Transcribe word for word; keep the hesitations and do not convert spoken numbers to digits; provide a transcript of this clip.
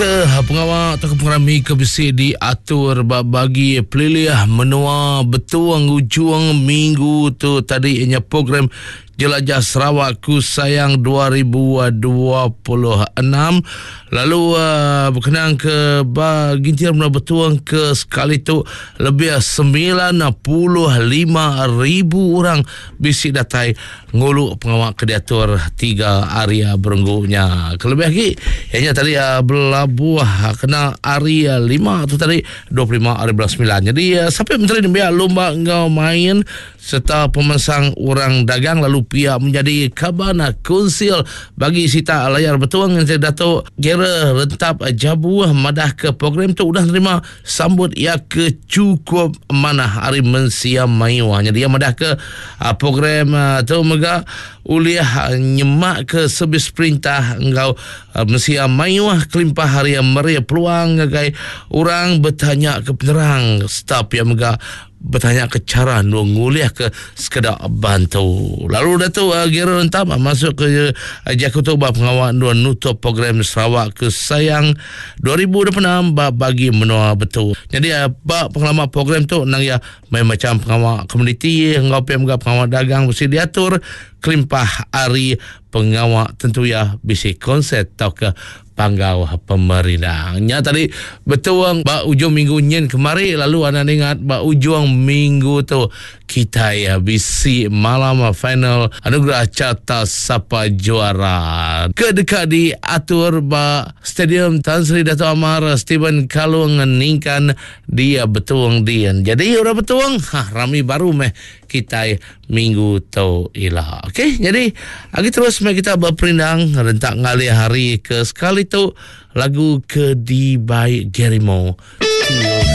Pengawal atau pengrami kebisi diatur bagi pelilih menua betuang ujung minggu tu tadi ianya program Jelajah Sarawak Ku Sayang dua ribu dua puluh enam. Lalu uh, berkenaan ke gintir menua betuang ke sekali tu lebih sembilan puluh lima ribu orang bisi datai ngulu pengawal ke diatur tiga area berenggunya. Kelebih lagi ianya tadi uh, berlabuh kena area lima tu tadi dua puluh lima hari bulan sembilan. Jadi uh, sampai menteri biar lomba ngau main serta pemasang orang dagang lalu pihak menjadi kabana konsil bagi sita layar betuang yang saya Dato' kira rentap jabuah madah ke program tu udah terima sambut ia ke cukup mana hari mensia mayuah. Jadi dia madah ke uh, program uh, tu mega uliah nyemak ke sebis perintah engkau uh, mensia mayuah kelimpah hari yang meriah peluang ngagai orang bertanya ke penerang staf yang mega bertanya ke cara nguliah ke sekedar bantu. Lalu Dato' uh, Gira Rentap uh, masuk ke uh, Jakutoba pengawal dua nutup program Sarawak Ku Sayang dua ribu dua puluh enam bagi menua betul. Jadi uh, pengalaman program tu nang ya main macam pengawal komuniti ngau pengawal pengawal dagang mesti diatur kelimpah hari pengawal tentu ya bisi konsep tau ke panggau pemerintahnya tadi betuang ba ujung minggu nyen kemari lalu anda ingat ba ujung minggu tu kita ya bisi malam final anugerah carta siapa juara kedekat diatur ba stadium Tan Sri Dato' Amar Stephen Kalung ningkan dia betuang dia. Jadi orang betuang ha rami baru meh kita minggu tu ilah. Okey, jadi lagi terus mari kita berperindang rentak ngalih hari ke sekali tu lagu ke di baik Gerimo.